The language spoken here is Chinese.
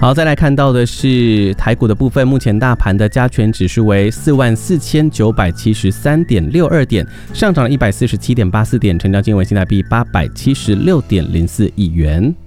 好，再来看到的是台股的部分，目前大盘的加权指数为44973.62点，上涨了147.84点，成交金额为新台币876.04亿元。